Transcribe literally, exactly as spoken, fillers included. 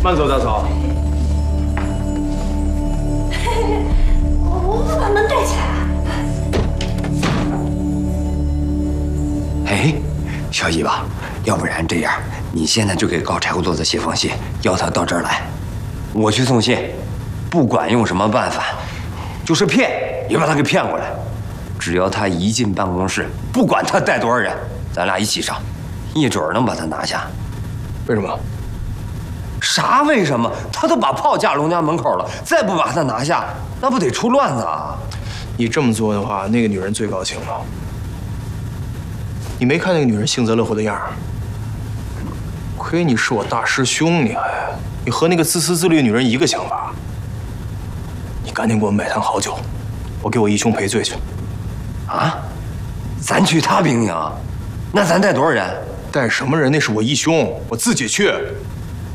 慢走，大嫂。 我我把门带起来啊。 哎，小姨吧，要不然这样，你现在就给高柴胡垛子写封信，邀他到这儿来，我去送信，不管用什么办法，就是骗也把他给骗过来。只要他一进办公室，不管他带多少人，咱俩一起上，一准儿能把他拿下。 为什么？ 啥为什么？他都把炮架龙家门口了，再不把他拿下，那不得出乱子啊！ 你这么做的话，那个女人最高兴了。你没看那个女人幸灾乐祸的样儿？亏你是我大师兄，你还你和那个自私自利的女人一个想法。你赶紧给我买坛好酒，我给我义兄赔罪去。 啊？咱去他兵营？那咱带多少人？ 带什么人？那是我义兄，我自己去。